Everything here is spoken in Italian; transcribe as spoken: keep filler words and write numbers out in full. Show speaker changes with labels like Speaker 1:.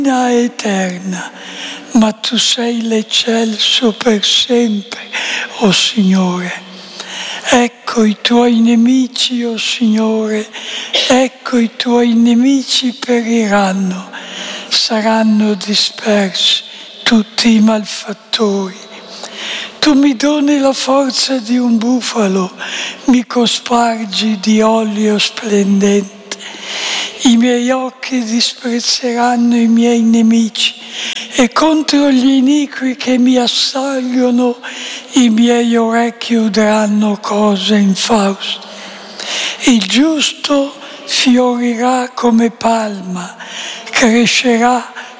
Speaker 1: eterna, ma tu sei l'eccelso per sempre, o oh Signore. Ecco i tuoi nemici, o oh Signore, ecco i tuoi nemici periranno, saranno dispersi tutti i malfattori. Tu mi doni la forza di un bufalo, mi cospargi di olio splendente. I miei occhi disprezzeranno i miei nemici e contro gli iniqui che mi assalgono i miei orecchi udranno cose infauste. Il giusto fiorirà come palma, crescerà